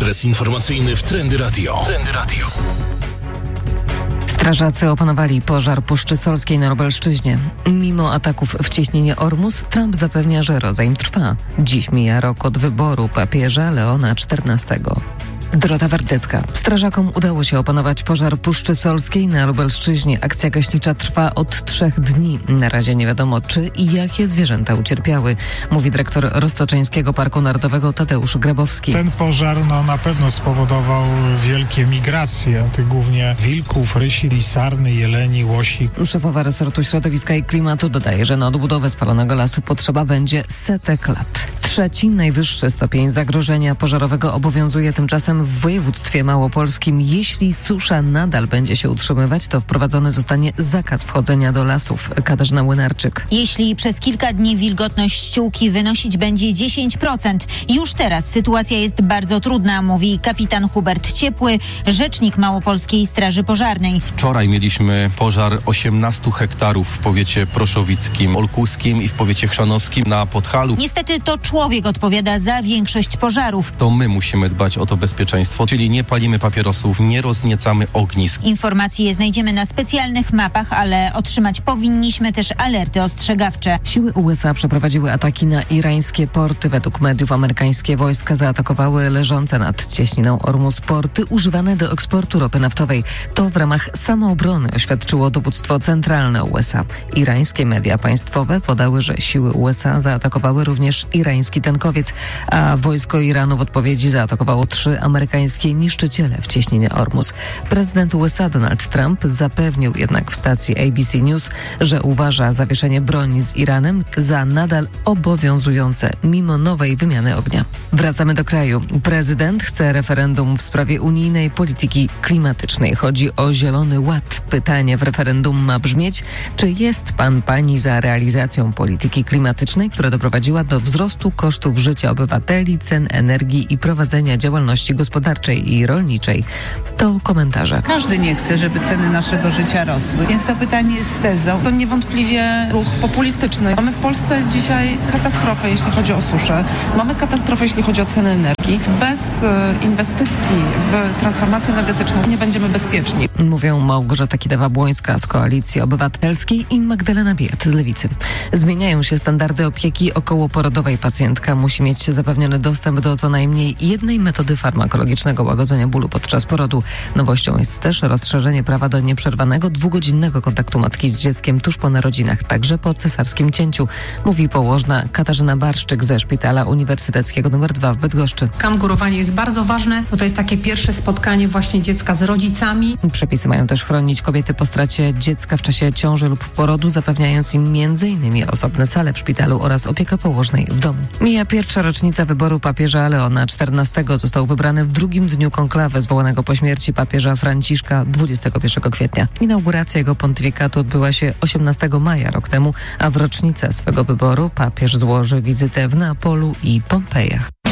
Ekspres informacyjny w Trendy Radio. Strażacy opanowali pożar Puszczy Solskiej na Lubelszczyźnie. Mimo ataków w cieśninie Ormus, Trump zapewnia, że rozejm trwa. Dziś mija rok od wyboru papieża Leona XIV. Dorota Wardecka. Strażakom udało się opanować pożar Puszczy Solskiej na Lubelszczyźnie. Akcja gaśnicza trwa od 3 dni. Na razie nie wiadomo, czy i jakie zwierzęta ucierpiały, mówi dyrektor Roztoczeńskiego Parku Narodowego Tadeusz Grabowski. Ten pożar na pewno spowodował wielkie migracje, tych głównie wilków, rysi, sarny, jeleni, łosi. Szefowa resortu środowiska i klimatu dodaje, że na odbudowę spalonego lasu potrzeba będzie setek lat. 3. najwyższy stopień zagrożenia pożarowego obowiązuje tymczasem w województwie małopolskim. Jeśli susza nadal będzie się utrzymywać, to wprowadzony zostanie zakaz wchodzenia do lasów. Katarzyna Młynarczyk. Jeśli przez kilka dni wilgotność ściółki wynosić będzie 10%, już teraz sytuacja jest bardzo trudna, mówi kapitan Hubert Ciepły, rzecznik Małopolskiej Straży Pożarnej. Wczoraj mieliśmy pożar 18 hektarów w powiecie proszowickim, olkuskim i w powiecie chrzanowskim na Podhalu. Niestety to człowiek odpowiada za większość pożarów. To my musimy dbać o to bezpieczeństwo, czyli nie palimy papierosów, nie rozniecamy ognisk. Informacje znajdziemy na specjalnych mapach, ale otrzymać powinniśmy też alerty ostrzegawcze. Siły USA przeprowadziły ataki na irańskie porty. Według mediów amerykańskie wojska zaatakowały leżące nad cieśniną Ormus porty używane do eksportu ropy naftowej. To w ramach samoobrony, oświadczyło dowództwo centralne USA. Irańskie media państwowe podały, że siły USA zaatakowały również irański tankowiec, a wojsko Iranu w odpowiedzi zaatakowało 3 amerykańskie niszczyciele w cieśninie Ormus. Prezydent USA Donald Trump zapewnił jednak w stacji ABC News, że uważa zawieszenie broni z Iranem za nadal obowiązujące mimo nowej wymiany ognia. Wracamy do kraju. Prezydent chce referendum w sprawie unijnej polityki klimatycznej. Chodzi o Zielony Ład. Pytanie w referendum ma brzmieć, czy jest pani za realizacją polityki klimatycznej, która doprowadziła do wzrostu kosztów życia obywateli, cen energii i prowadzenia działalności gospodarczej i rolniczej. To komentarze. Każdy nie chce, żeby ceny naszego życia rosły, więc to pytanie jest z tezą. To niewątpliwie ruch populistyczny. Mamy w Polsce dzisiaj katastrofę, jeśli chodzi o suszę. Mamy katastrofę, jeśli chodzi o ceny energii. Bez inwestycji w transformację energetyczną nie będziemy bezpieczni. Mówią Małgorzata Kidawa-Błońska z Koalicji Obywatelskiej i Magdalena Biejat z Lewicy. Zmieniają się standardy opieki okołoporodowej. Pacjentka musi mieć zapewniony dostęp do co najmniej jednej metody farmakologicznego łagodzenia bólu podczas porodu. Nowością jest też rozszerzenie prawa do nieprzerwanego 2-godzinnego kontaktu matki z dzieckiem tuż po narodzinach, także po cesarskim cięciu, mówi położna Katarzyna Barszczyk ze Szpitala Uniwersyteckiego nr 2 w Bydgoszczy. Kangurowanie jest bardzo ważne, bo to jest takie pierwsze spotkanie właśnie dziecka z rodzicami. Przepisy mają też chronić kobiety po stracie dziecka w czasie ciąży lub porodu, zapewniając im m.in. osobne sale w szpitalu oraz opiekę położnej w domu. Mija pierwsza rocznica wyboru papieża Leona XIV. Został wybrany w drugim dniu konklawy zwołanego po śmierci papieża Franciszka 21 kwietnia. Inauguracja jego pontyfikatu odbyła się 18 maja rok temu, a w rocznicę swego wyboru papież złoży wizytę w Neapolu i Pompejach.